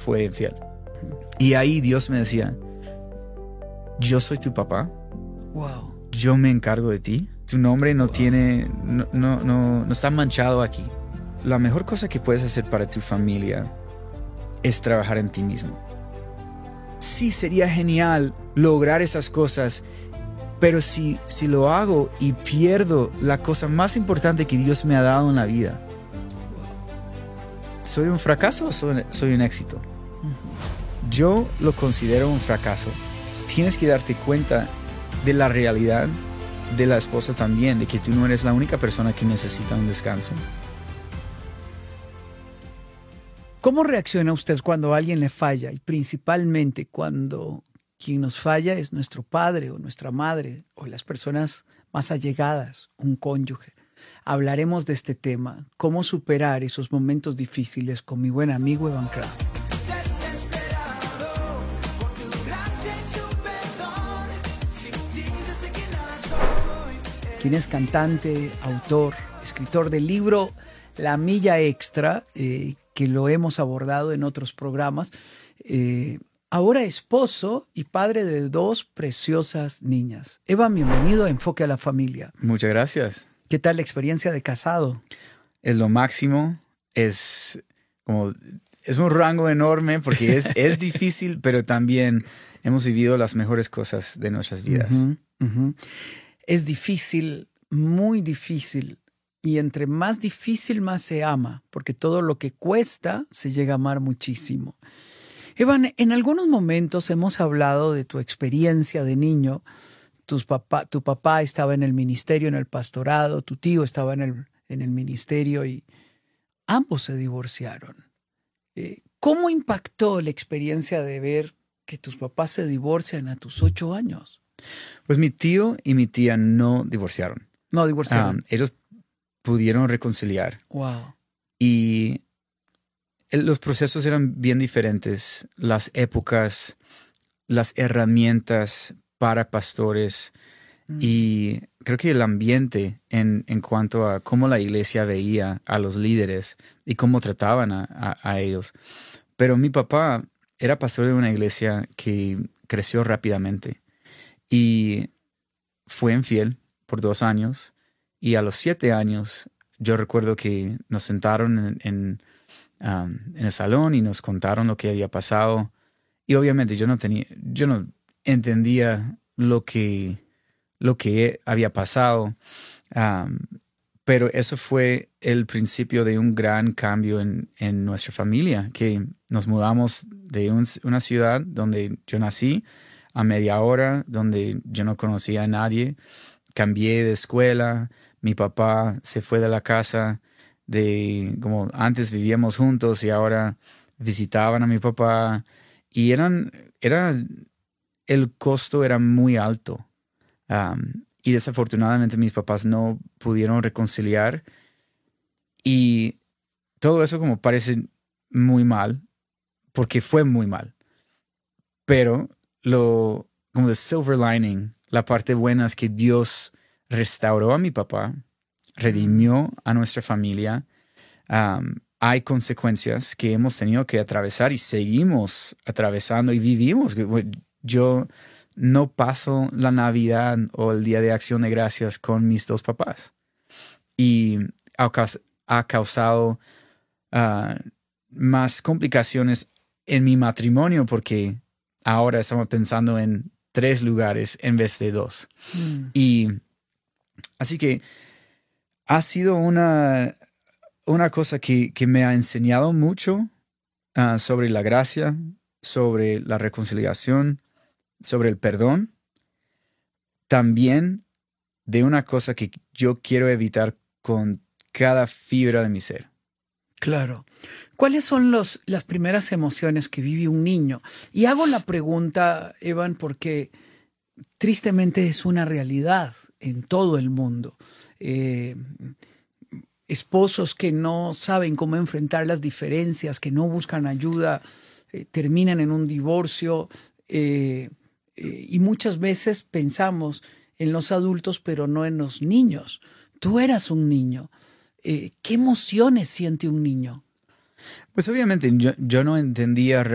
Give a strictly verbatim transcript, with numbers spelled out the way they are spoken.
fue infiel. Y ahí Dios me decía, yo soy tu papá. Wow. Yo me encargo de ti. Tu nombre no Wow. tiene, no, no, no, no está manchado aquí. La mejor cosa que puedes hacer para tu familia es trabajar en ti mismo. Sí, sería genial lograr esas cosas, pero si, si lo hago y pierdo la cosa más importante que Dios me ha dado en la vida, ¿soy un fracaso o soy, soy un éxito? Yo lo considero un fracaso. Tienes que darte cuenta de la realidad de la esposa también, de que tú no eres la única persona que necesita un descanso. ¿Cómo reacciona usted cuando alguien le falla? Y principalmente cuando quien nos falla es nuestro padre o nuestra madre o las personas más allegadas, un cónyuge. Hablaremos de este tema, cómo superar esos momentos difíciles con mi buen amigo Evan Crown. Quien es cantante, autor, escritor del libro La Milla Extra, eh, que lo hemos abordado en otros programas. Eh, ahora esposo y padre de dos preciosas niñas. Evan, bienvenido a Enfoque a la Familia. Muchas gracias. ¿Qué tal la experiencia de casado? Es lo máximo. Es como es un rango enorme porque es, es difícil, pero también hemos vivido las mejores cosas de nuestras vidas. Uh-huh, uh-huh. Es difícil, muy difícil. Y entre más difícil, más se ama, porque todo lo que cuesta se llega a amar muchísimo. Evan, en algunos momentos hemos hablado de tu experiencia de niño. Tus papá, tu papá estaba en el ministerio, en el pastorado, tu tío estaba en el, en el ministerio y ambos se divorciaron. Eh, ¿Cómo impactó la experiencia de ver que tus papás se divorcian a tus ocho años? Pues mi tío y mi tía no divorciaron. No divorciaron. Um, ellos pudieron reconciliar. Wow. Y el, los procesos eran bien diferentes. Las épocas, las herramientas para pastores mm. y creo que el ambiente en, en cuanto a cómo la iglesia veía a los líderes y cómo trataban a, a, a ellos. Pero mi papá era pastor de una iglesia que creció rápidamente y fue infiel por dos años. Y a los siete años, yo recuerdo que nos sentaron en, en, um, en el salón y nos contaron lo que había pasado. Y obviamente yo no tenía, yo no entendía lo que, lo que había pasado. Um, pero eso fue el principio de un gran cambio en, en nuestra familia, que nos mudamos de un, una ciudad donde yo nací a media hora, donde yo no conocía a nadie. Cambié de escuela. Mi papá se fue de la casa, de como antes vivíamos juntos y ahora visitaban a mi papá y eran, era, el costo era muy alto. Um, y desafortunadamente mis papás no pudieron reconciliar y todo eso como parece muy mal, porque fue muy mal. Pero lo, como the silver lining, la parte buena es que Dios restauró a mi papá, redimió a nuestra familia. Um, hay consecuencias que hemos tenido que atravesar y seguimos atravesando y vivimos. Yo no paso la Navidad o el Día de Acción de Gracias con mis dos papás. Y ha, ha causado uh, más complicaciones en mi matrimonio porque ahora estamos pensando en tres lugares en vez de dos. Mm. Y así que ha sido una, una cosa que, que me ha enseñado mucho uh, sobre la gracia, sobre la reconciliación, sobre el perdón. También de una cosa que yo quiero evitar con cada fibra de mi ser. Claro. ¿Cuáles son los, las primeras emociones que vive un niño? Y hago la pregunta, Evan, porque tristemente es una realidad en todo el mundo. Eh, esposos que no saben cómo enfrentar las diferencias, que no buscan ayuda, eh, terminan en un divorcio eh, eh, y muchas veces pensamos en los adultos pero no en los niños. Tú eras un niño. Eh, ¿Qué emociones siente un niño? Pues obviamente yo, yo no entendía